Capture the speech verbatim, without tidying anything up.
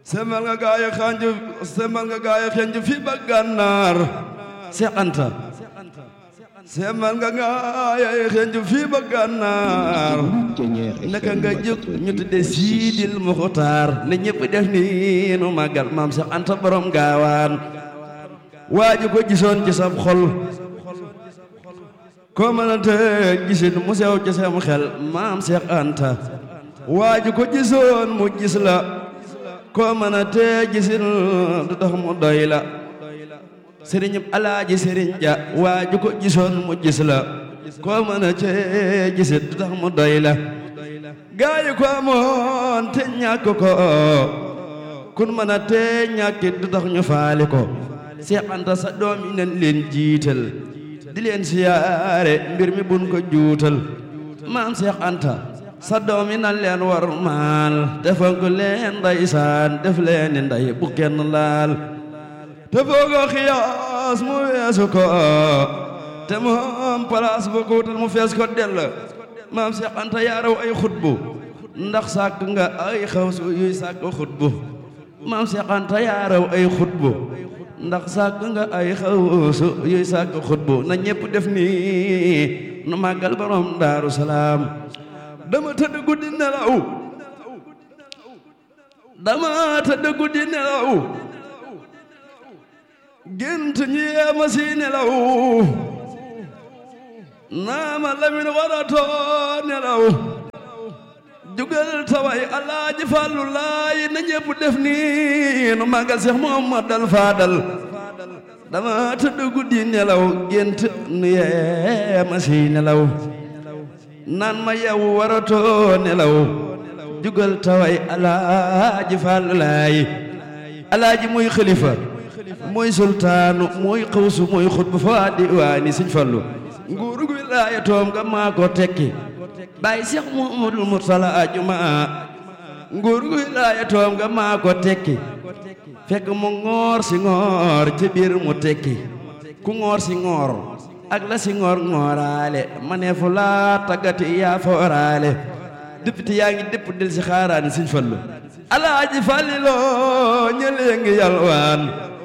semal nga gaaya xanju semal nga gaaya xanju fi ba Gànnaar Seex Anta semal nga gaaya xanju fi ba Gànnaar naka nga jóg ñu tudde Siidil Muxtaar ne ñëpp def ni nu màggal maam Seex Anta borom gaawaan waaju ko gisoon ci sab xol ko mënante gisin mu sew ci sam xel maam Seex Anta waaju ko gisoon mu gis la ko mënante gisin du tax mu doy la sëriñ Alaaji Sëriñ Ja waaju ko gisoon mu gis la ko mënante gisin du tax mu doy la gaayu ko amoon te ñàkk ko kun mënante ñàkkit du tax ñu faali ko Seex Anta sa doom yi nañ leen jiital di leen siyaare mbir mi bun ko juutal maam Seex Anta sa doom yi nan leen war maal defal ko leen ndeysaan def leen ni ndey bu kenn laal te foogoo xiyaas mu weesu ko te moom palaas bu kuutal mu fees ko dell maam Seex Anta yaa raw ay xutbu ndax sàkk nga ay xawsu yuy sàkk xutbu maam Seex Anta yaa raw ay xutbu ndax sàkk nga ay xawsu yuy sàkk xutbu na ñépp def nii nu màggal borom Daaru Salaam dama tëdd guddi nelaw dama tëdd guddi nelaw gént ñi yeema si nelaw naama lamin waratoo nelaw jugal taway Alaaji Fallu Laay na ñépp def nii nu màggal Seex Muhammadal Faadal dama tëdd guddi nelaw gént ñi yeema si nelaw naan ma yow waratoo nelaw jugal taway Alaaji Fallu Laay alaaji muy xalifa muy sultaanu muy xawsu muy xutbu fa diwaani Sëñ Fallu nguuru gu wilaaya toom nga maa ko tekki Baay Seex Muhammadul Mursala ajuma nguuru gu wilaaya toom nga maa ko tekki fekk mu ngoor si ngoor ci biir mu tekki ku ngoor si ngoor ak la si ngoor ngooraale ma ne fu laa taggati yaa fooraale député yaa ngi dépp del si xaaraani Sëñ Fallu Alaaji Falliloo ñëlee ngi yalwaan